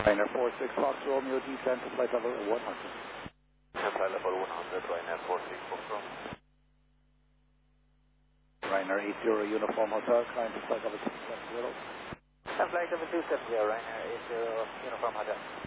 Ryanair 46 Fox Romeo, descent to flight level 100. Flight level 100, Ryanair 46 Fox Romeo. Ryanair 80 Uniform Hotel, climb to flight level 270. Flight level 270, Ryanair 80 Uniform Hotel.